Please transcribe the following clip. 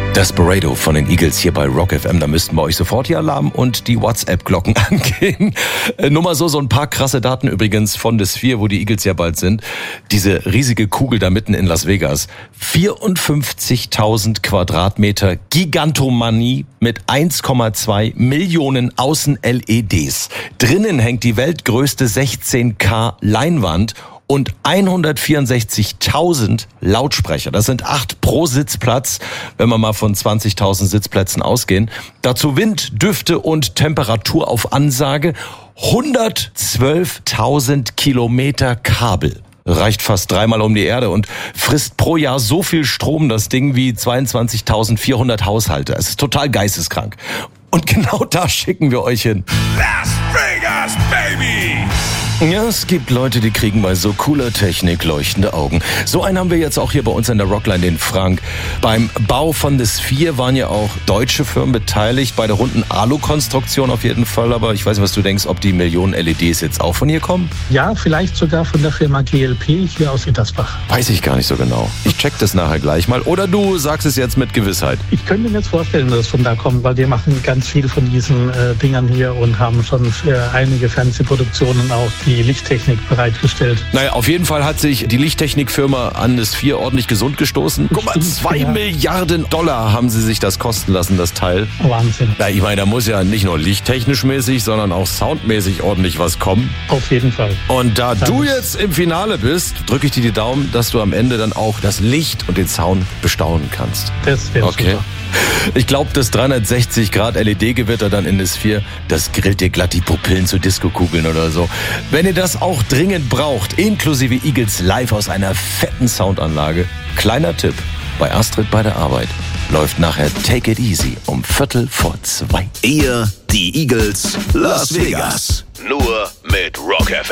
Desperado von den Eagles hier bei Rock FM. Da müssten bei euch sofort die Alarm und die WhatsApp-Glocken angehen. Nur mal so ein paar krasse Daten übrigens von The Sphere, wo die Eagles ja bald sind. Diese riesige Kugel da mitten in Las Vegas. 54.000 Quadratmeter Gigantomanie mit 1,2 Millionen Außen-LEDs. Drinnen hängt die weltgrößte 16K Leinwand und 164.000 Lautsprecher. Das sind 8 pro Sitzplatz, wenn wir mal von 20.000 Sitzplätzen ausgehen. Dazu Wind, Düfte und Temperatur auf Ansage. 112.000 Kilometer Kabel. Reicht fast 3-mal um die Erde und frisst pro Jahr so viel Strom, das Ding, wie 22.400 Haushalte. Es ist total geisteskrank. Und genau da schicken wir euch hin. Las Vegas, baby! Ja, es gibt Leute, die kriegen bei so cooler Technik leuchtende Augen. So einen haben wir jetzt auch hier bei uns in der Rockline, den Frank. Beim Bau von The Sphere waren ja auch deutsche Firmen beteiligt, bei der runden Alu-Konstruktion auf jeden Fall. Aber ich weiß nicht, was du denkst, ob die Millionen LEDs jetzt auch von hier kommen? Ja, vielleicht sogar von der Firma GLP hier aus Ittersbach. Weiß ich gar nicht so genau. Ich check das nachher gleich mal. Oder du sagst es jetzt mit Gewissheit. Ich könnte mir jetzt vorstellen, dass es von da kommt, weil wir machen ganz viel von diesen Dingern hier und haben schon für einige Fernsehproduktionen auch die Lichttechnik bereitgestellt. Naja, auf jeden Fall hat sich die Lichttechnikfirma an The Sphere ordentlich gesund gestoßen. Guck mal, 2 Milliarden Dollar haben sie sich das kosten lassen, das Teil. Wahnsinn. Na, ich meine, da muss ja nicht nur lichttechnisch mäßig, sondern auch soundmäßig ordentlich was kommen. Auf jeden Fall. Und da du jetzt im Finale bist, drücke ich dir die Daumen, dass du am Ende dann auch das Licht und den Sound bestaunen kannst. Das wäre super. Ich glaube, das 360-Grad-LED-Gewitter dann in The Sphere, das grillt dir glatt die Pupillen zu Diskokugeln oder so. Wenn ihr das auch dringend braucht, inklusive Eagles live aus einer fetten Soundanlage, kleiner Tipp, bei Astrid bei der Arbeit läuft nachher Take It Easy um 1:45. Ihr, die Eagles, Las Vegas. Nur mit Rock FM.